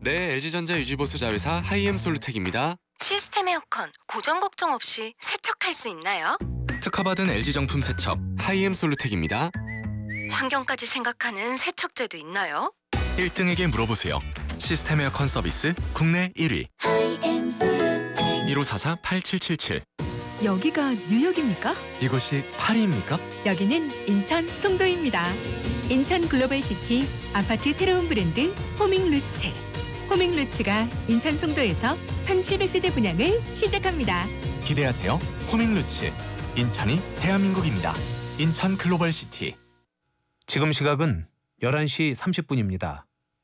네, LG전자 유지보수 자회사 하이엠 솔루텍입니다. 시스템 에어컨 고장 걱정 없이 세척할 수 있나요? 특허받은 LG 정품 세척 하이엠 솔루텍입니다. 환경까지 생각하는 세척제도 있나요? 1등에게 물어보세요. 시스템 에어컨 서비스 국내 1위. 하이엠 솔루텍. 1544-8777. 여기가 뉴욕입니까? 이곳이 파리입니까? 여기는 인천 송도입니다. 인천 글로벌시티 아파트 새로운 브랜드 호밍루츠. 호밍루츠가 인천 송도에서 1700세대 분양을 시작합니다. 기대하세요. 호밍루츠. 인천이 대한민국입니다. 인천 글로벌시티. 지금 시각은 11시 30분입니다.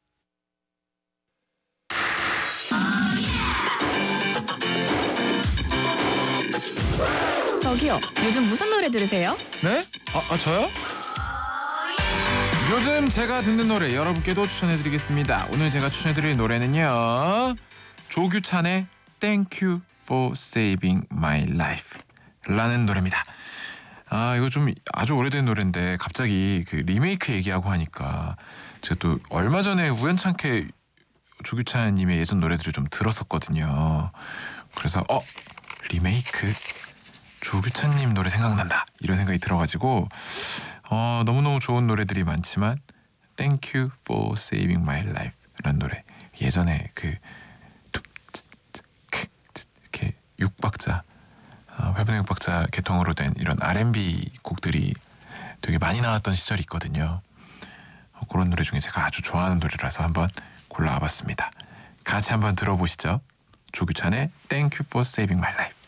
저기요, 요즘 무슨 노래 들으세요? 네? 저요? 요즘 제가 듣는 노래 여러분께도 추천해드리겠습니다. 오늘 제가 추천해드릴 노래는요, 조규찬의 Thank You for Saving My Life 라는 노래입니다. 이거 좀 아주 오래된 노래인데 갑자기 그 리메이크 얘기하고 하니까 제가 또 얼마 전에 우연찮게 조규찬님의 예전 노래들을 좀 들었었거든요. 그래서 리메이크 조규찬님 노래 생각난다 이런 생각이 들어가지고 너무너무 좋은 노래들이 많지만 Thank You for Saving My Life 라는 노래, 예전에 그 이렇게 6박자 8분의 6박자 개통으로 된 이런 R&B 곡들이 되게 많이 나왔던 시절이 있거든요. 그런 노래 중에 제가 아주 좋아하는 노래라서 한번 골라와봤습니다. 같이 한번 들어보시죠. 조규찬의 Thank You for Saving My Life.